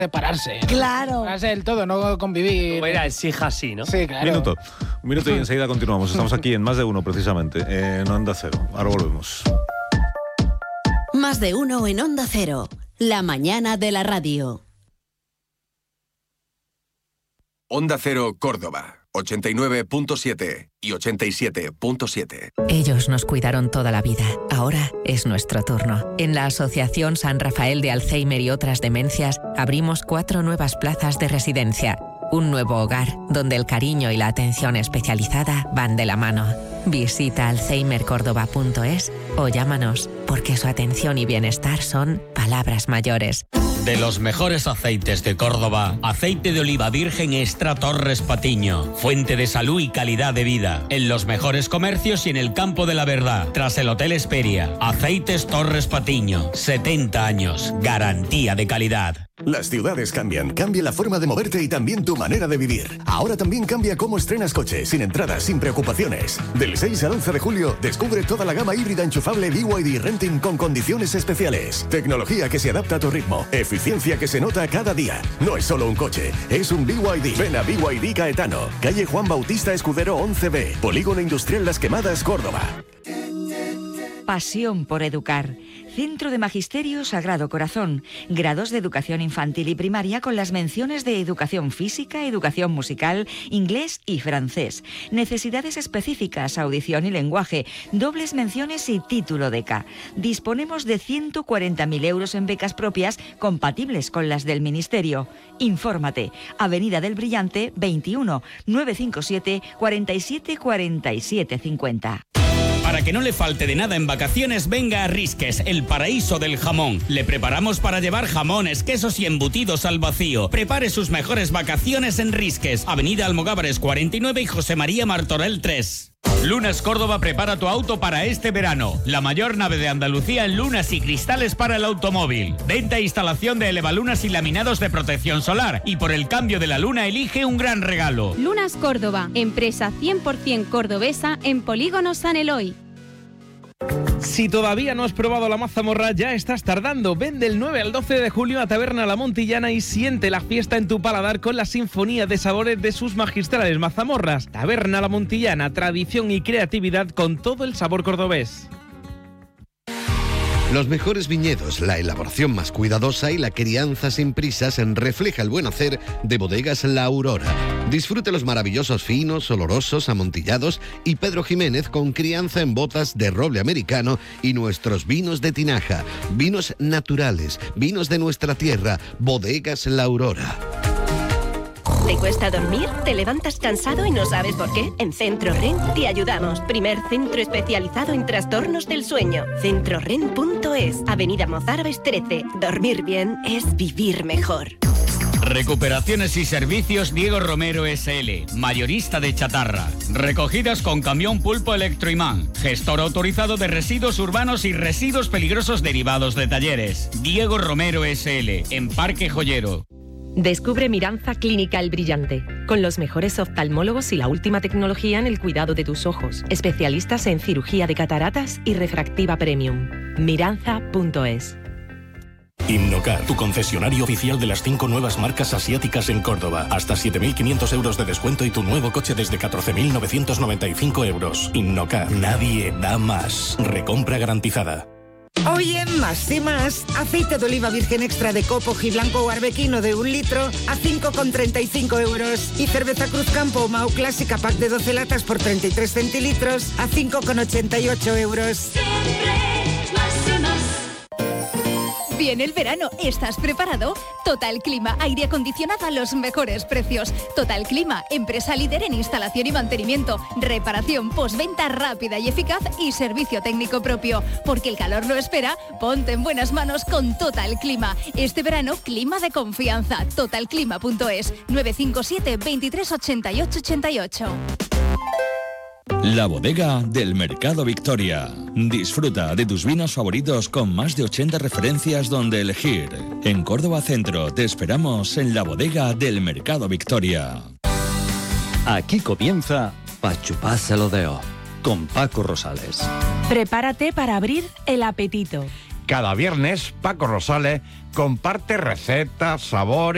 separarse. Claro. Separarse del todo, no convivir. Como era el Sija así, ¿no? Sí, claro. Un minuto y enseguida continuamos. Estamos aquí en Más de Uno, precisamente, en Onda Cero. Ahora volvemos. Más de Uno en Onda Cero. La mañana de la radio. Onda Cero Córdoba, 89.7 y 87.7. Ellos nos cuidaron toda la vida. Ahora es nuestro turno. En la Asociación San Rafael de Alzheimer y otras demencias abrimos 4 nuevas plazas de residencia. Un nuevo hogar donde el cariño y la atención especializada van de la mano. Visita alzheimercordoba.es o llámanos, porque su atención y bienestar son palabras mayores. De los mejores aceites de Córdoba, aceite de oliva virgen extra Torres Patiño. Fuente de salud y calidad de vida. En los mejores comercios y en el campo de la verdad. Tras el Hotel Hesperia. Aceites Torres Patiño. 70 años. Garantía de calidad. Las ciudades cambian, cambia la forma de moverte y también tu manera de vivir. Ahora también cambia cómo estrenas coche, sin entradas, sin preocupaciones. Del 6 al 11 de julio, descubre toda la gama híbrida enchufable BYD Renting con condiciones especiales. Tecnología que se adapta a tu ritmo, eficiencia que se nota cada día. No es solo un coche, es un BYD. Ven a BYD Caetano, calle Juan Bautista Escudero 11B, Polígono Industrial Las Quemadas, Córdoba. Pasión por educar. Centro de Magisterio Sagrado Corazón. Grados de educación infantil y primaria con las menciones de educación física, educación musical, inglés y francés. Necesidades específicas, audición y lenguaje. Dobles menciones y título de K. Disponemos de 140.000 euros en becas propias compatibles con las del Ministerio. Infórmate. Avenida del Brillante 21 957 47 47 50. Para que no le falte de nada en vacaciones, venga a Risques, el paraíso del jamón. Le preparamos para llevar jamones, quesos y embutidos al vacío. Prepare sus mejores vacaciones en Risques, Avenida Almogávares 49 y José María Martorell 3. Lunas Córdoba prepara tu auto para este verano. La mayor nave de Andalucía en lunas y cristales para el automóvil. Venta e instalación de elevalunas y laminados de protección solar. Y por el cambio de la luna elige un gran regalo. Lunas Córdoba, empresa 100% cordobesa en Polígono San Eloy. Si todavía no has probado la mazamorra, ya estás tardando. Ven del 9 al 12 de julio a Taberna La Montillana y siente la fiesta en tu paladar con la sinfonía de sabores de sus magistrales mazamorras. Taberna La Montillana, tradición y creatividad con todo el sabor cordobés. Los mejores viñedos, la elaboración más cuidadosa y la crianza sin prisas refleja el buen hacer de Bodegas La Aurora. Disfrute los maravillosos finos, olorosos, amontillados y Pedro Jiménez con crianza en botas de roble americano y nuestros vinos de tinaja. Vinos naturales, vinos de nuestra tierra, Bodegas La Aurora. ¿Te cuesta dormir? ¿Te levantas cansado y no sabes por qué? En Centro REN te ayudamos. Primer centro especializado en trastornos del sueño. CentroREN.es. Avenida Mozárabes 13. Dormir bien es vivir mejor. Recuperaciones y servicios Diego Romero SL, mayorista de chatarra. Recogidas con camión Pulpo Electroimán. Gestor autorizado de residuos urbanos y residuos peligrosos derivados de talleres. Diego Romero SL, en Parque Joyero. Descubre Miranza Clínica El Brillante, con los mejores oftalmólogos y la última tecnología en el cuidado de tus ojos. Especialistas en cirugía de cataratas y refractiva premium. Miranza.es. Innocar, tu concesionario oficial de las 5 nuevas marcas asiáticas en Córdoba. Hasta 7.500 euros de descuento y tu nuevo coche desde 14.995 euros. Innocar, nadie da más. Recompra garantizada. Hoy en Más y Más, aceite de oliva virgen extra de copo blanco o arbequino de 1 litro a 5,35 euros. Y cerveza Cruzcampo Mau Clásica pack de 12 latas por 33 centilitros a 5,88 euros. Viene el verano, ¿estás preparado? Total Clima, aire acondicionado a los mejores precios. Total Clima, empresa líder en instalación y mantenimiento, reparación, postventa rápida y eficaz y servicio técnico propio. Porque el calor no espera, ponte en buenas manos con Total Clima. Este verano, clima de confianza. Totalclima.es, 957 23 88 88. La bodega del Mercado Victoria. Disfruta de tus vinos favoritos con más de 80 referencias donde elegir. En Córdoba Centro te esperamos en la bodega del Mercado Victoria. Aquí comienza Pa' chuparse los dedos con Paco Rosales. Prepárate para abrir el apetito. Cada viernes Paco Rosales comparte recetas, sabores